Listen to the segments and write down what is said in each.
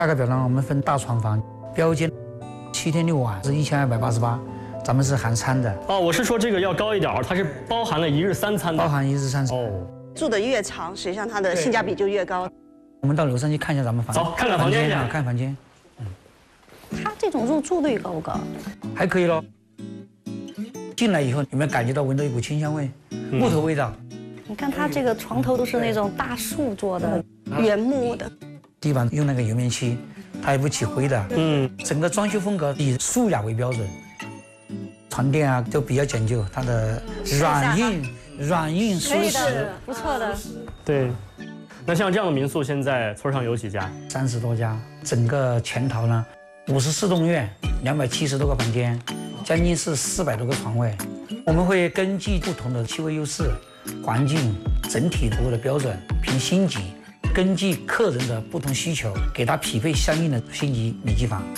大概表呢，我们分大床房，标间7天6晚是1288，咱们是含餐的。 哦，我是说这个要高一点，它是包含了1日3餐的。 包含1日3餐。 哦， 住的越长，实际上它的性价比就越高。 我们到楼上去看一下咱们房间。 走，看看房间去。 看房间。 它这种入住率高不高？ 还可以咯。进来以后，有没有感觉到闻到一股清香味，木头味道？ 你看它这个床头都是那种大树做的， 原木的， 地板用那个油棉漆，它也不起灰的。整个装修风格以素雅为标准，床垫啊都比较讲究，它的软硬舒适， 不错的。 对，那像这样的民宿，现在村上有几家 ？30多家，整个全套呢，54栋院，270多个房间，将近是400多个床位。我们会根据不同的气味优势、环境整体服务的标准，凭星级，根据客人的不同需求，给他匹配相应的星级旅居房。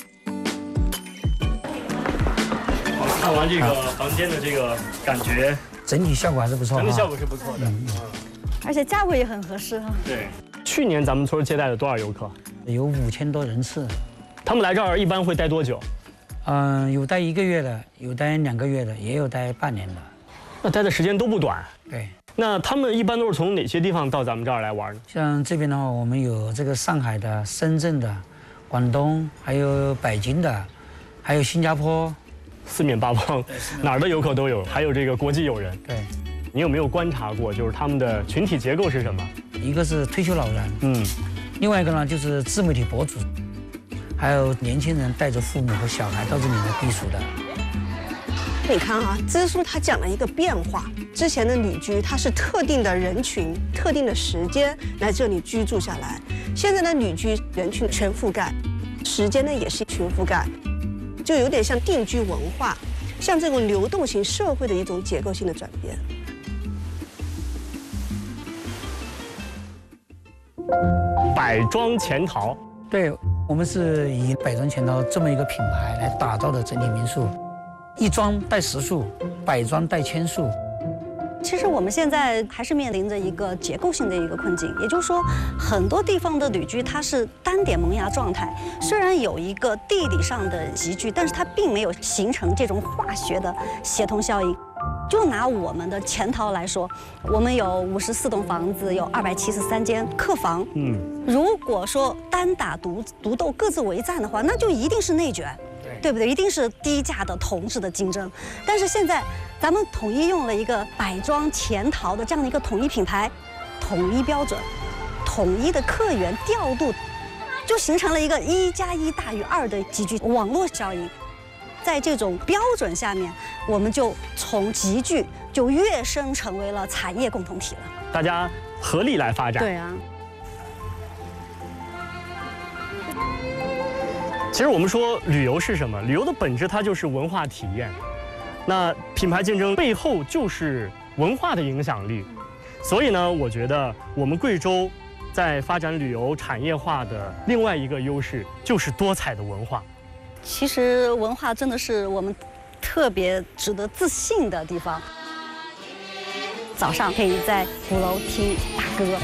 看完这个房间的这个感觉， 整体效果还是不错， 整体效果是不错的， 而且价位也很合适哈。 对，去年咱们村接待了多少游客？ 有5000多人次。 他们来这儿一般会待多久？ 有待1个月的，有待2个月的，也有待半年的。 那待的时间都不短。 对。 那他们一般都是从哪些地方到咱们这儿来玩呢？像这边的话，我们有这个上海的、深圳的、广东，还有北京的，还有新加坡， 四面八方，哪儿的游客都有，还有这个国际友人。 对。 你有没有观察过，就是他们的群体结构是什么？ 一个是退休老人，另外一个呢就是自媒体博主。还有年轻人带着父母和小孩到这里来避暑的。 你看啊，支书他讲了一个变化，之前的旅居它是特定的人群、特定的时间来这里居住下来，现在的旅居人群全覆盖，时间呢也是全覆盖，就有点像定居文化，像这种流动型社会的一种结构性的转变。 百庄潜逃， 对。我们是以百庄潜逃这么一个品牌来打造的整体民宿，一庄带10树，百庄带1000树。 其实我们现在还是面临着一个结构性的一个困境，也就是说，很多地方的旅居它是单点萌芽状态，虽然有一个地理上的集聚，但是它并没有形成这种化学的协同效应。就拿我们的潜逃来说，我们有54栋房子，有273间客房。如果说单打独斗、各自为战的话，那就一定是内卷，对不对？一定是低价的同质的竞争。但是现在咱们统一用了一个百庄潜逃的这样的一个统一品牌、统一标准、统一的客源调度，就形成了一个1+1大于2的集聚网络效应。在这种标准下面，我们就从集聚就跃升成为了产业共同体了。 大家合力来发展。 对啊。 其实我们说旅游是什么？旅游的本质它就是文化体验。那品牌竞争背后就是文化的影响力。所以呢，我觉得我们贵州在发展旅游产业化的另外一个优势就是多彩的文化。 其实文化真的是我们特别值得自信的地方。早上可以在鼓楼听大歌，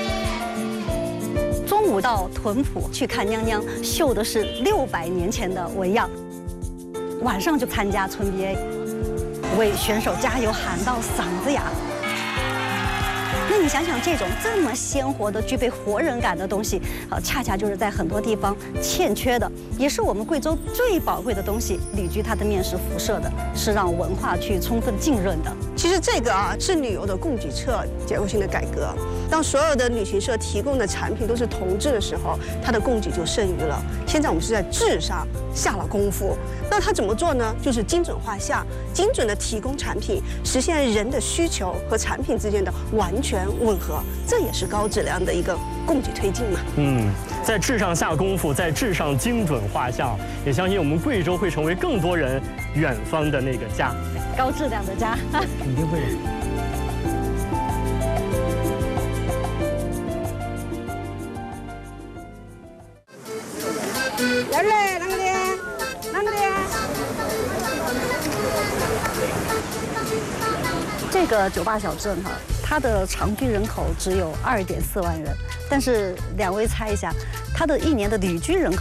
中午到屯埔去看娘娘绣的是600年前的纹样，晚上就参加村 BA， 为选手加油喊到嗓子哑。那你想想，这么鲜活的、具备活人感的东西，恰恰就是在很多地方欠缺的，也是我们贵州最宝贵的东西。旅居它的面是辐射的，是让文化去充分浸润的。 其实这个是旅游的供给侧结构性的改革。当所有的旅行社提供的产品都是同质的时候，它的供给就剩余了。现在我们是在质上下了功夫。那它怎么做呢？就是精准画像，精准的提供产品，实现人的需求和产品之间的完全吻合，这也是高质量的一个供给推进嘛。 在质上下功夫，在质上精准画像，也相信我们贵州会成为更多人远方的那个家， 高质量的家， 肯定会的。 来来，啷个的？啷个的？ 这个酒吧小镇它的常居人口只有2.4万人，但是2位猜一下，它它的一年的旅居人口